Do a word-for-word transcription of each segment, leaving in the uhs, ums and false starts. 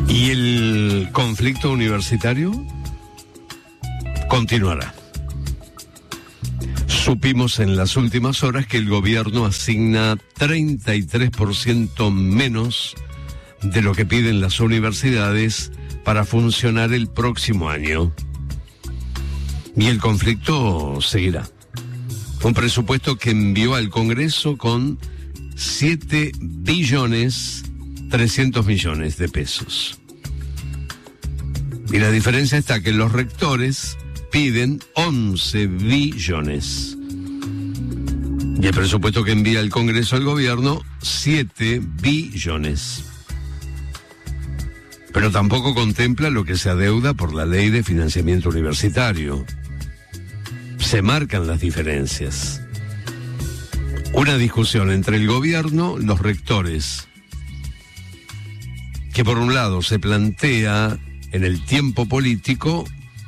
Y el conflicto universitario continuará. Supimos en las últimas horas que el gobierno asigna treinta y tres por ciento menos de lo que piden las universidades para funcionar el próximo año. Y el conflicto seguirá. Un presupuesto que envió al Congreso con siete billones trescientos millones de pesos. Y la diferencia está que los rectores piden once billones. Y el presupuesto que envía el Congreso al gobierno, siete billones. Pero tampoco contempla lo que se adeuda por la ley de financiamiento universitario. Se marcan las diferencias. Una discusión entre el gobierno, los rectores, que por un lado se plantea en el tiempo político,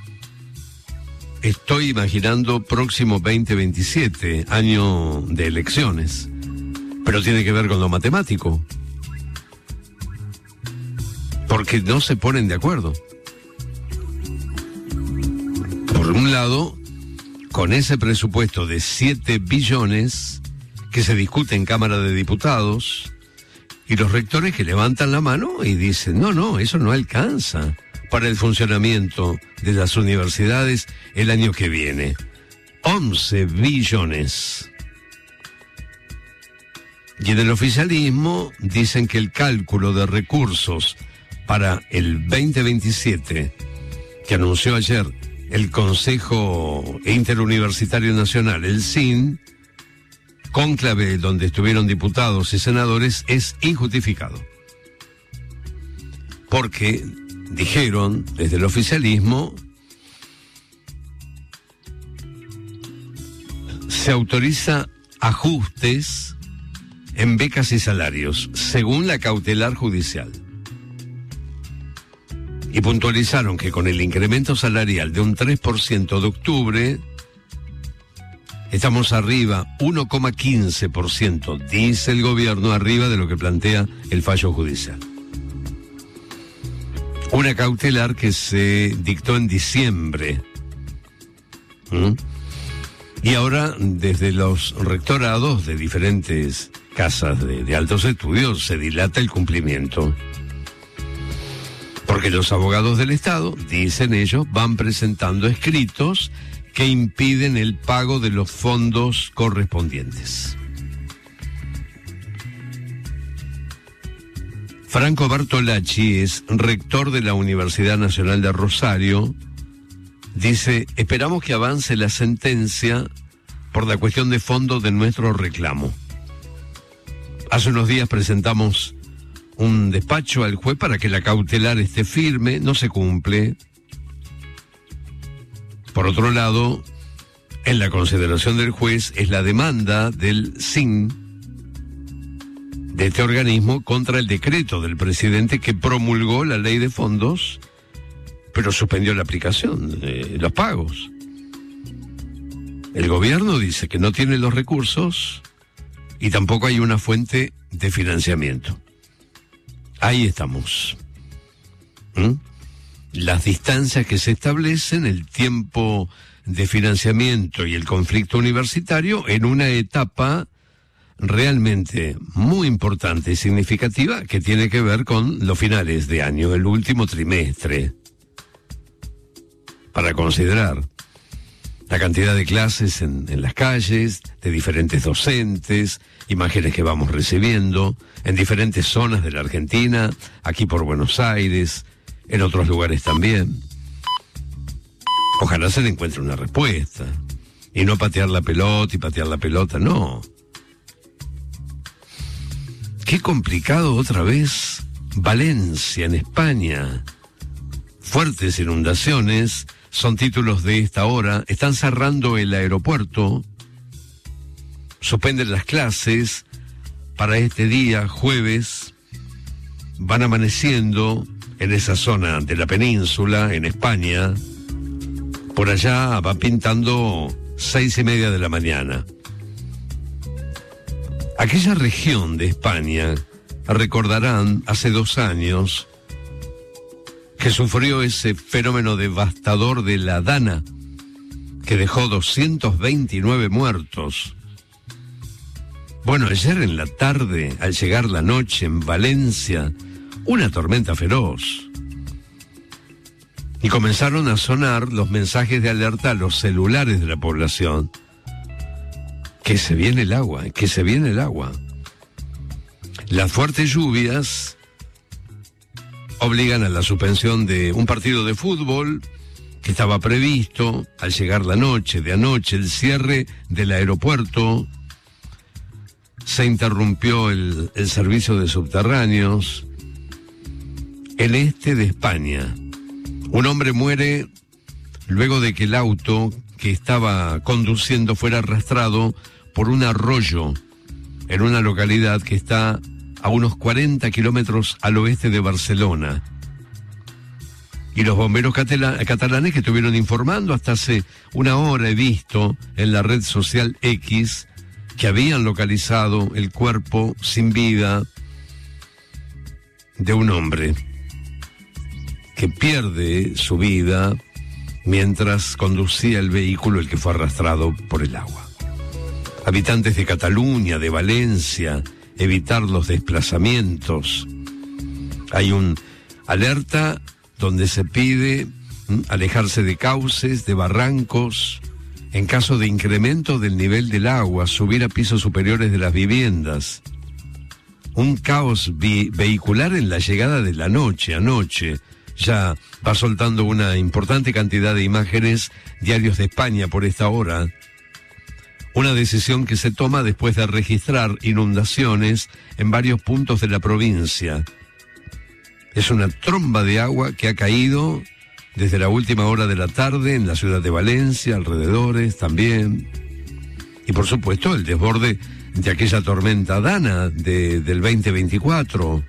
estoy imaginando próximo veinte veintisiete, año de elecciones, pero tiene que ver con lo matemático, porque no se ponen de acuerdo. Por un lado, con ese presupuesto de siete billones que se discute en Cámara de Diputados, y los rectores que levantan la mano y dicen, no, no, eso no alcanza para el funcionamiento de las universidades el año que viene. once billones. Y en el oficialismo dicen que el cálculo de recursos para el veinte veintisiete, que anunció ayer el Consejo Interuniversitario Nacional, el S I N, cónclave donde estuvieron diputados y senadores, es injustificado. Porque dijeron desde el oficialismo, se autoriza ajustes en becas y salarios, según la cautelar judicial. Y puntualizaron que con el incremento salarial de un tres por ciento de octubre, estamos arriba, uno coma quince por ciento, dice el gobierno, arriba de lo que plantea el fallo judicial. Una cautelar que se dictó en diciembre. ¿Mm? Y ahora, desde los rectorados de diferentes casas de, de altos estudios, se dilata el cumplimiento. Porque los abogados del Estado, dicen ellos, van presentando escritos que impiden el pago de los fondos correspondientes. Franco Bartolacci es rector de la Universidad Nacional de Rosario. Dice, esperamos que avance la sentencia por la cuestión de fondo de nuestro reclamo. Hace unos días presentamos un despacho al juez para que la cautelar esté firme, no se cumple. Por otro lado, en la consideración del juez es la demanda del S I N, de este organismo, contra el decreto del presidente que promulgó la ley de fondos, pero suspendió la aplicación, eh, los pagos. El gobierno dice que no tiene los recursos y tampoco hay una fuente de financiamiento. Ahí estamos. ¿Mm? Las distancias que se establecen, el tiempo de financiamiento y el conflicto universitario en una etapa realmente muy importante y significativa que tiene que ver con los finales de año, el último trimestre, para considerar la cantidad de clases en, en las calles, de diferentes docentes, imágenes que vamos recibiendo en diferentes zonas de la Argentina, aquí por Buenos Aires, en otros lugares también. Ojalá se le encuentre una respuesta y no patear la pelota y patear la pelota, no. Qué complicado otra vez Valencia, en España. Fuertes inundaciones son títulos de esta hora. Están cerrando el aeropuerto, suspenden las clases para este día, jueves. Van amaneciendo en esa zona de la península, en España. Por allá va pintando seis y media de la mañana. Aquella región de España, recordarán, hace dos años, que sufrió ese fenómeno devastador de la Dana, que dejó doscientos veintinueve muertos. Bueno, ayer en la tarde, al llegar la noche en Valencia, una tormenta feroz. Y comenzaron a sonar los mensajes de alerta a los celulares de la población. Que se viene el agua, que se viene el agua. Las fuertes lluvias obligan a la suspensión de un partido de fútbol que estaba previsto al llegar la noche de anoche, el cierre del aeropuerto. Se interrumpió el, el servicio de subterráneos. El este de España. Un hombre muere luego de que el auto que estaba conduciendo fuera arrastrado por un arroyo en una localidad que está a unos cuarenta kilómetros al oeste de Barcelona. Y los bomberos catala- catalanes que estuvieron informando hasta hace una hora, he visto en la red social X, que habían localizado el cuerpo sin vida de un hombre que pierde su vida mientras conducía el vehículo el que fue arrastrado por el agua. Habitantes de Cataluña, de Valencia, evitar los desplazamientos. Hay un alerta donde se pide ¿m? alejarse de cauces, de barrancos, en caso de incremento del nivel del agua, subir a pisos superiores de las viviendas. Un caos vi- vehicular en la llegada de la noche, anoche. Ya va soltando una importante cantidad de imágenes diarios de España por esta hora. Una decisión que se toma después de registrar inundaciones en varios puntos de la provincia. Es una tromba de agua que ha caído desde la última hora de la tarde en la ciudad de Valencia, alrededores también. Y por supuesto el desborde de aquella tormenta Dana de, del veinte veinticuatro.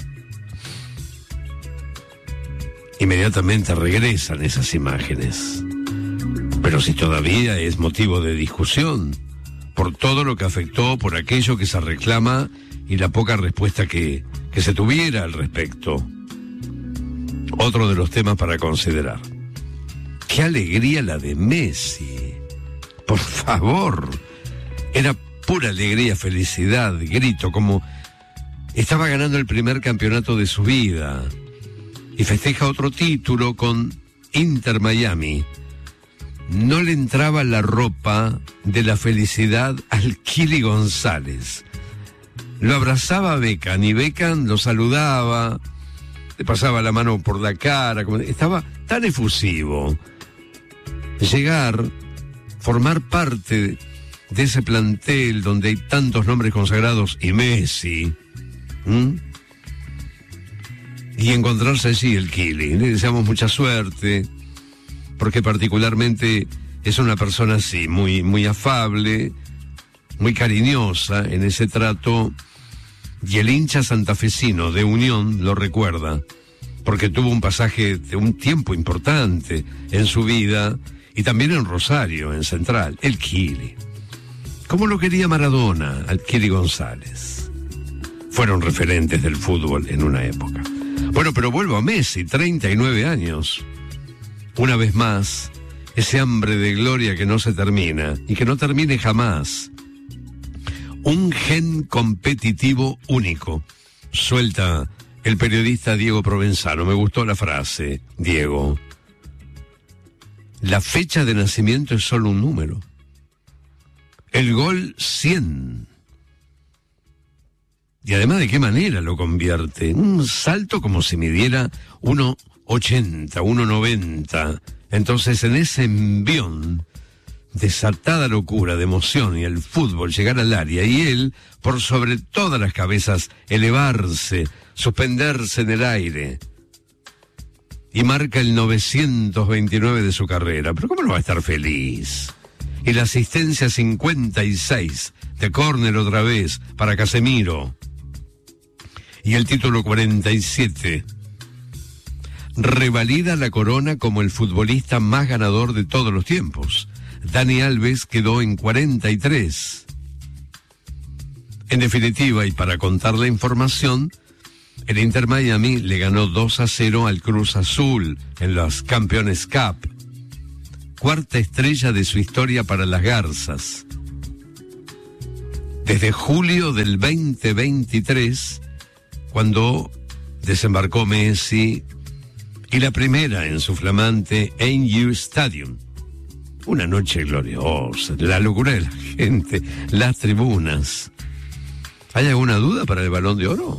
Inmediatamente regresan esas imágenes. Pero si todavía es motivo de discusión, por todo lo que afectó, por aquello que se reclama y la poca respuesta que, que se tuviera al respecto. Otro de los temas para considerar. ¡Qué alegría la de Messi! Por favor. Era pura alegría, felicidad, grito, como estaba ganando el primer campeonato de su vida. Y festeja otro título con Inter Miami. No le entraba la ropa de la felicidad al Kili González. Lo abrazaba a Beckham y Beckham lo saludaba, le pasaba la mano por la cara, como estaba tan efusivo. Llegar, formar parte de ese plantel donde hay tantos nombres consagrados y Messi, ¿m? y encontrarse allí el Kili. Le deseamos mucha suerte, porque particularmente es una persona así, muy, muy afable, muy cariñosa en ese trato, y el hincha santafesino de Unión lo recuerda, porque tuvo un pasaje de un tiempo importante en su vida, y también en Rosario, en Central, el Kili. ¿Cómo lo quería Maradona, al Kili González? Fueron referentes del fútbol en una época. Bueno, pero vuelvo a Messi, treinta y nueve años. Una vez más, ese hambre de gloria que no se termina, y que no termine jamás. Un gen competitivo único. Suelta el periodista Diego Provenzano. Me gustó la frase, Diego. La fecha de nacimiento es solo un número. El gol cien. Y además, ¿de qué manera lo convierte? Un salto como si midiera uno ochenta, uno noventa. Entonces, en ese envión, desatada locura de emoción y el fútbol llegar al área, y él, por sobre todas las cabezas, elevarse, suspenderse en el aire. Y marca el novecientos veintinueve de su carrera. Pero ¿cómo no va a estar feliz? Y la asistencia cincuenta y seis de córner otra vez para Casemiro. Y el título cuarenta y siete. Revalida la corona como el futbolista más ganador de todos los tiempos. Dani Alves quedó en cuarenta y tres. En definitiva, y para contar la información, El Inter Miami le ganó dos a cero al Cruz Azul en los Campeones Cup. Cuarta estrella de su historia para las Garzas. Desde julio del veinte veintitrés, cuando desembarcó Messi, y la primera en su flamante A and U Stadium. Una noche gloriosa, la locura de la gente, las tribunas. ¿Hay alguna duda para el Balón de Oro?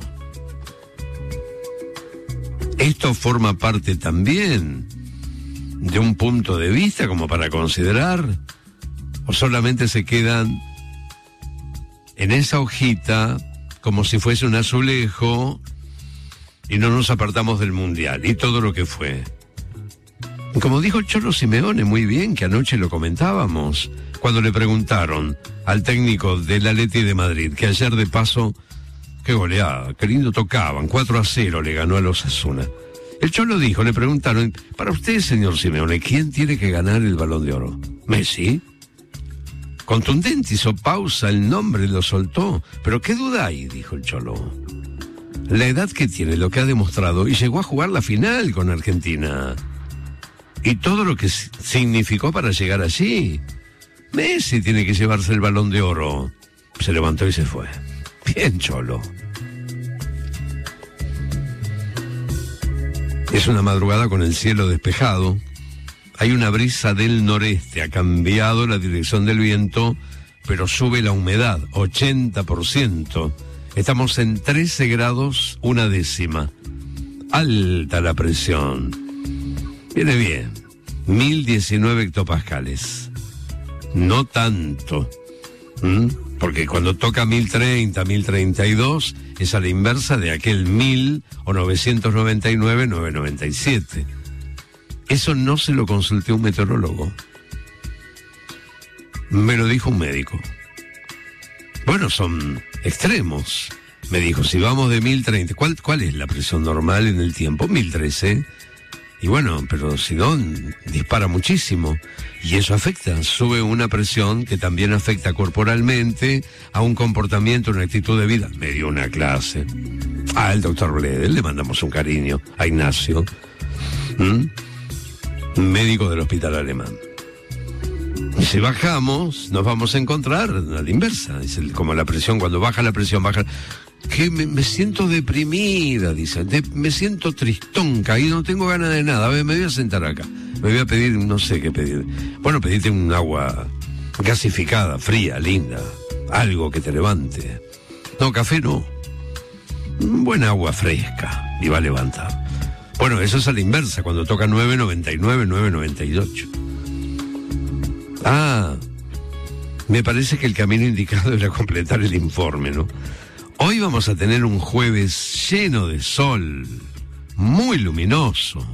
Esto forma parte también de un punto de vista como para considerar, o solamente se quedan en esa hojita como si fuese un azulejo y no nos apartamos del Mundial y todo lo que fue. Como dijo el Cholo Simeone muy bien, que anoche lo comentábamos, cuando le preguntaron al técnico del Atleti de Madrid, que ayer de paso, qué goleada, qué lindo tocaban, cuatro a cero le ganó a los Osasuna. El Cholo dijo, le preguntaron, para usted, señor Simeone, ¿quién tiene que ganar el Balón de Oro? ¿Messi? Contundente, hizo pausa, el nombre lo soltó. Pero qué duda hay, dijo el Cholo. La edad que tiene, lo que ha demostrado, y llegó a jugar la final con Argentina. Y todo lo que significó para llegar allí. Messi tiene que llevarse el Balón de Oro. Se levantó y se fue. Bien, Cholo. Es una madrugada con el cielo despejado. Hay una brisa del noreste, ha cambiado la dirección del viento, pero sube la humedad, ochenta por ciento. Estamos en trece grados, una décima. Alta la presión. Viene bien. mil diecinueve hectopascales. No tanto. ¿Mm? Porque cuando toca mil treinta, mil treinta y dos, es a la inversa de aquel mil o novecientos noventa y nueve, novecientos noventa y siete. Eso no se lo consulté a un meteorólogo. Me lo dijo un médico. Bueno, son extremos. Me dijo, si vamos de mil treinta, ¿cuál, cuál es la presión normal en el tiempo? mil trece. Y bueno, pero si no, dispara muchísimo. Y eso afecta, sube una presión que también afecta corporalmente a un comportamiento, una actitud de vida. Me dio una clase. Ah, el doctor Bledel, le mandamos un cariño. A Ignacio. ¿Mm? Médico del hospital alemán. Y si bajamos, nos vamos a encontrar a la inversa. Dice, como la presión, cuando baja la presión, baja... Que me, me siento deprimida, dice. De, me siento tristón, caído, no tengo ganas de nada. A ver, me voy a sentar acá. Me voy a pedir, no sé qué pedir. Bueno, pedite un agua gasificada, fría, linda. Algo que te levante. No, café no. Buena agua fresca. Y va a levantar. Bueno, eso es a la inversa, cuando toca nueve noventa y nueve, nueve noventa y ocho. Ah, me parece que el camino indicado era completar el informe, ¿no? Hoy vamos a tener un jueves lleno de sol, muy luminoso.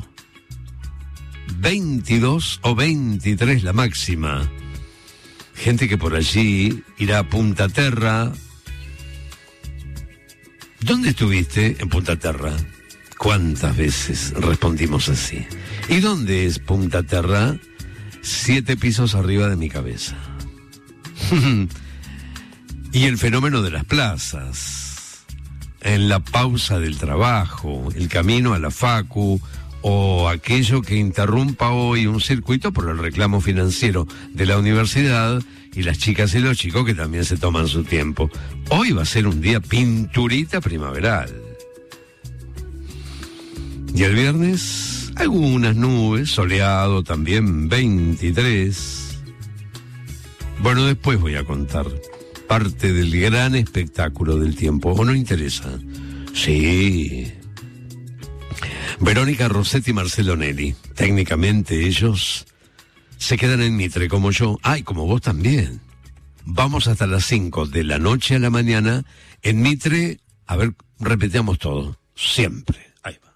veintidós o veintitrés la máxima. Gente que por allí irá a Punta Terra. ¿Dónde estuviste en Punta Terra? ¿Cuántas veces respondimos así? ¿Y dónde es Punta Terra? Siete pisos arriba de mi cabeza. Y el fenómeno de las plazas, en la pausa del trabajo, el camino a la facu, o aquello que interrumpa hoy un circuito por el reclamo financiero de la universidad, y las chicas y los chicos que también se toman su tiempo. Hoy va a ser un día pinturita primaveral. Y el viernes, algunas nubes, soleado también, veintitrés. Bueno, después voy a contar parte del gran espectáculo del tiempo. ¿O no interesa? Sí. Verónica Rossetti y Marcelo Nelly. Técnicamente ellos se quedan en Mitre como yo. Ay, como vos también. Vamos hasta las cinco de la noche a la mañana en Mitre. A ver, repetamos todo. Siempre. Ahí va.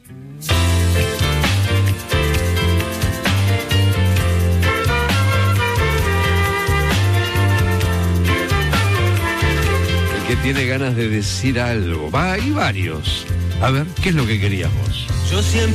Que tiene ganas de decir algo. Va, hay varios. A ver, ¿qué es lo que querías vos? Yo siempre